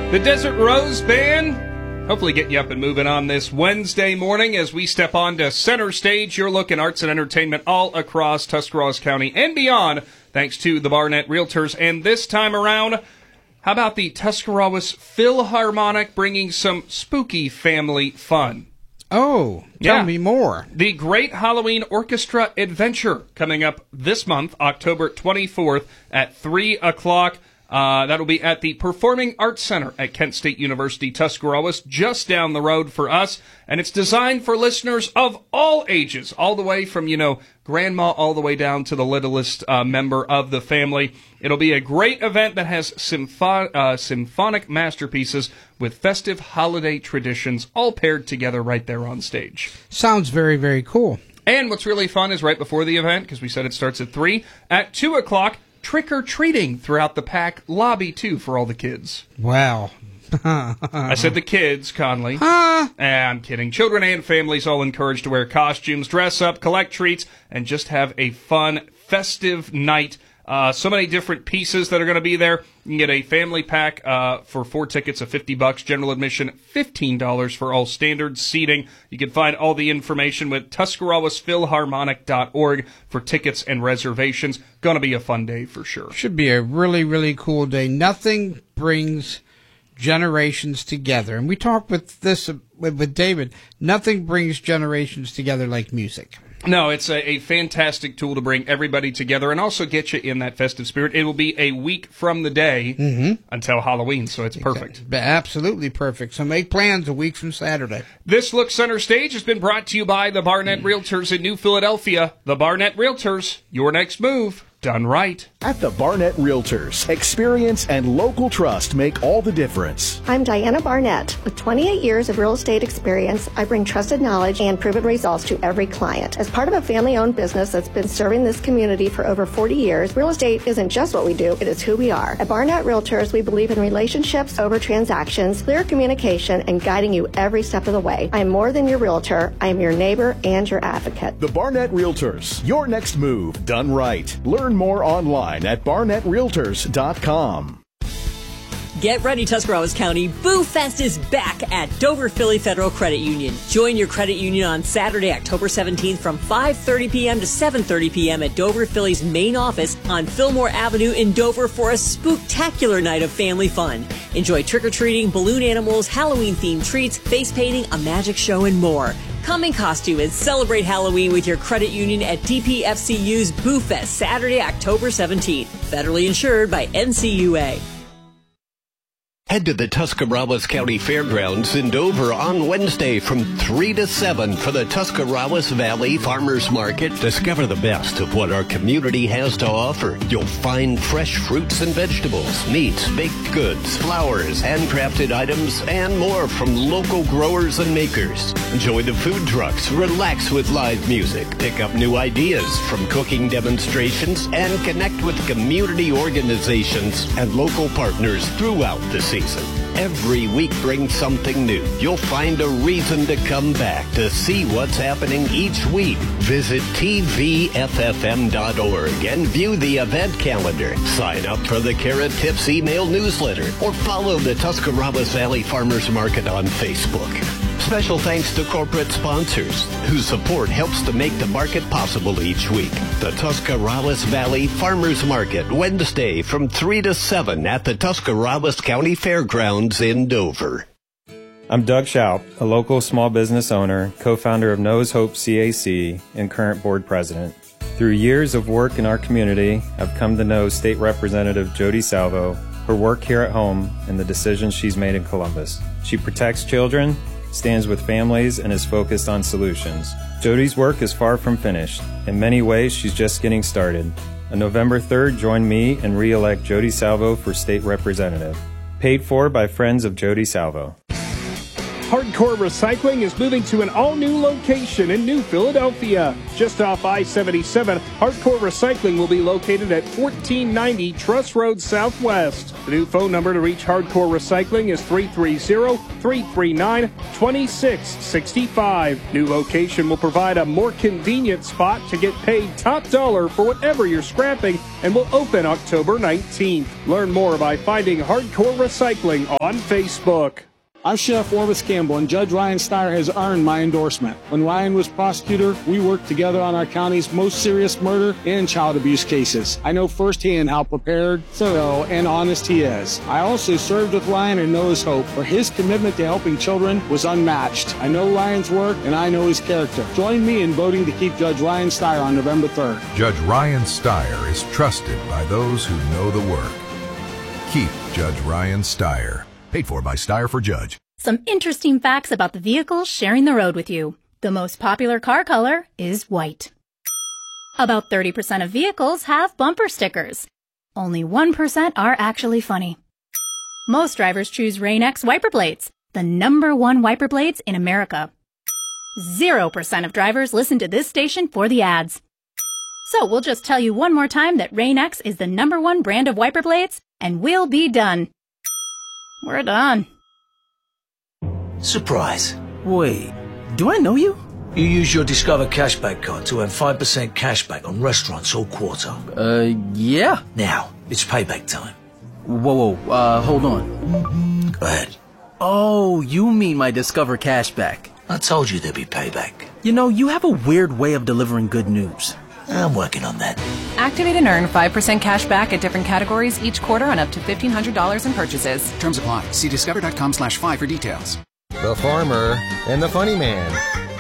The Desert Rose Band, hopefully getting you up and moving on this Wednesday morning as we step on to center stage. Your look in arts and entertainment all across Tuscarawas County and beyond, thanks to the Barnett Realtors. And this time around, how about the Tuscarawas Philharmonic bringing some spooky family fun? Oh, tell me more. The Great Halloween Orchestra Adventure coming up this month, October 24th at 3 o'clock. That'll be at the Performing Arts Center at Kent State University, Tuscarawas, just down the road for us. And it's designed for listeners of all ages, all the way from, grandma all the way down to the littlest member of the family. It'll be a great event that has symphonic masterpieces with festive holiday traditions all paired together right there on stage. Sounds very, very cool. And what's really fun is right before the event, because we said it starts at 3, at 2 o'clock, trick-or-treating throughout the PAC lobby, too, for all the kids. Wow. I said the kids, Conley. I'm kidding. Children and families all encouraged to wear costumes, dress up, collect treats, and just have a fun, festive night. So many different pieces that are going to be there. You can get a family pack for 4 tickets of $50, general admission $15 for all standard seating. You can find all the information with TuscarawasPhilharmonic.org for tickets and reservations. Going to be a fun day for sure. Should be a really, really cool day. Nothing brings generations together. And we talked with this with David. Nothing brings generations together like music. No, it's a fantastic tool to bring everybody together and also get you in that festive spirit. It will be a week from the day until Halloween, so it's perfect. Absolutely perfect. So make plans a week from Saturday. This Look Center Stage has been brought to you by the Barnett Realtors in New Philadelphia. The Barnett Realtors, your next move done right. At the Barnett Realtors, experience and local trust make all the difference. I'm Diana Barnett. With 28 years of real estate experience, I bring trusted knowledge and proven results to every client. As part of a family-owned business that's been serving this community for over 40 years, real estate isn't just what we do, it is who we are. At Barnett Realtors, we believe in relationships over transactions, clear communication, and guiding you every step of the way. I am more than your realtor. I am your neighbor and your advocate. The Barnett Realtors, your next move done right. Learn more online at barnettrealtors.com. Get ready, Tuscarawas County. Boo Fest is back at Dover Philly Federal Credit Union. Join your credit union on Saturday, October 17th from 5:30 p.m. to 7:30 p.m. at Dover Philly's main office on Fillmore Avenue in Dover for a spooktacular night of family fun. Enjoy trick-or-treating, balloon animals, Halloween-themed treats, face painting, a magic show, and more. Come in costume and celebrate Halloween with your credit union at DPFCU's Boo Fest, Saturday, October 17th. Federally insured by NCUA. Head to the Tuscarawas County Fairgrounds in Dover on Wednesday from 3 to 7 for the Tuscarawas Valley Farmers Market. Discover the best of what our community has to offer. You'll find fresh fruits and vegetables, meats, baked goods, flowers, handcrafted items, and more from local growers and makers. Enjoy the food trucks, relax with live music, pick up new ideas from cooking demonstrations, and connect with community organizations and local partners throughout the season. Every week brings something new. You'll find a reason to come back to see what's happening each week. Visit tvffm.org and view the event calendar. Sign up for the Carrot Tips email newsletter or follow the Tuscarawas Valley Farmers Market on Facebook. Special thanks to corporate sponsors whose support helps to make the market possible each week. The Tuscarawas Valley Farmers Market, Wednesday from 3 to 7 at the Tuscarawas County Fairgrounds in Dover. I'm Doug Schaup, a local small business owner, co-founder of Noah's Hope CAC, and current board president. Through years of work in our community, I've come to know State Representative Jody Salvo, her work here at home, and the decisions she's made in Columbus. She protects children, stands with families, and is focused on solutions. Jody's work is far from finished. In many ways, she's just getting started. On November 3rd, join me and re-elect Jody Salvo for State Representative. Paid for by friends of Jody Salvo. Hardcore Recycling is moving to an all-new location in New Philadelphia. Just off I-77, Hardcore Recycling will be located at 1490 Truss Road Southwest. The new phone number to reach Hardcore Recycling is 330-339-2665. New location will provide a more convenient spot to get paid top dollar for whatever you're scrapping and will open October 19th. Learn more by finding Hardcore Recycling on Facebook. I'm Sheriff Orvis Campbell, and Judge Ryan Steyer has earned my endorsement. When Ryan was prosecutor, we worked together on our county's most serious murder and child abuse cases. I know firsthand how prepared, thorough, and honest he is. I also served with Ryan and know his hope, where his commitment to helping children was unmatched. I know Ryan's work, and I know his character. Join me in voting to keep Judge Ryan Steyer on November 3rd. Judge Ryan Steyer is trusted by those who know the work. Keep Judge Ryan Steyer. Paid for by Steyer for Judge. Some interesting facts about the vehicles sharing the road with you. The most popular car color is white. About 30% of vehicles have bumper stickers. Only 1% are actually funny. Most drivers choose Rain-X wiper blades, the #1 wiper blades in America. 0% of drivers listen to this station for the ads. So we'll just tell you one more time that Rain-X is the #1 brand of wiper blades, and we'll be done. We're done. Surprise. Wait, do I know you? You use your Discover Cashback card to earn 5% cashback on restaurants all quarter. Yeah. Now, it's payback time. Whoa, hold on. Go ahead. Oh, you mean my Discover Cashback. I told you there'd be payback. You know, you have a weird way of delivering good news. I'm working on that. Activate and earn 5% cash back at different categories each quarter on up to $1,500 in purchases. Terms apply. See discover.com/5 for details. The Farmer and the Funny Man.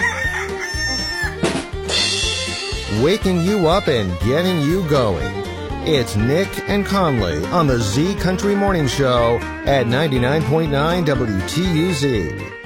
Waking you up and getting you going. It's Nick and Conley on the Z Country Morning Show at 99.9 WTUZ.